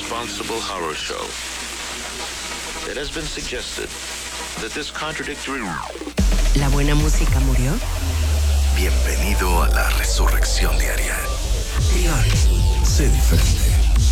irresponsible horror show. It has been suggested that this contradictory... ¿La buena música murió? Bienvenido a la resurrección diaria. Dior. Sé diferente.